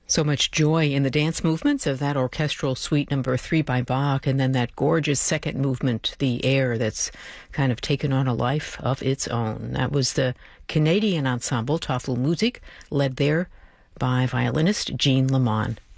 So much joy in the dance movements of that orchestral suite number 3 by Bach, and then that gorgeous second movement, the air, that's kind of taken on a life of its own. That was the Canadian ensemble Tafelmusik, led there by violinist Jean Lamont.